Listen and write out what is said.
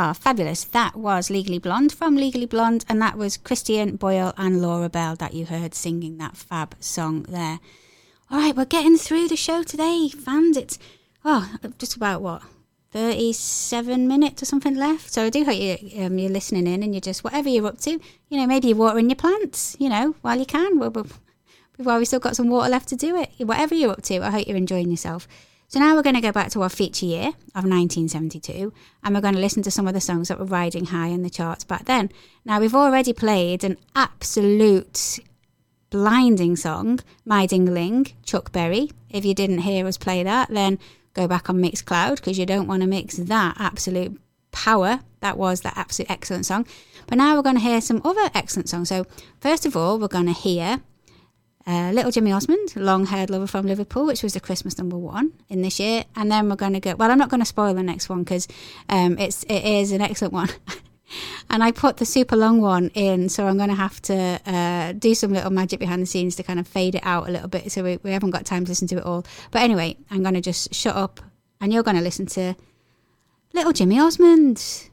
Oh, fabulous. That was Legally Blonde from Legally Blonde, and that was Christian Boyle and Laura Bell that you heard singing that fab song there. All right, we're getting through the show today, fans. It's, just about, 37 minutes or something left. So I do hope you're listening in, and you're just, whatever you're up to, maybe you're watering your plants, while you can. While we've still got some water left to do it. Whatever you're up to, I hope you're enjoying yourself. So now we're going to go back to our feature year of 1972, and we're going to listen to some of the songs that were riding high in the charts back then. Now, we've already played an absolute blinding song, My Ding-a-Ling, Chuck Berry. If you didn't hear us play that, then go back on Mixcloud, because you don't want to mix that absolute power. That was that absolute excellent song. But now we're going to hear some other excellent songs. So first of all, we're going to hear Little Jimmy Osmond, Long-Haired Lover from Liverpool, which was the Christmas #1 in this year. And then we're going to go, well, I'm not going to spoil the next one, because it is an excellent one. And I put the super long one in, so I'm going to have to do some little magic behind the scenes to kind of fade it out a little bit, so we haven't got time to listen to it all. But anyway, I'm going to just shut up, and you're going to listen to Little Jimmy Osmond.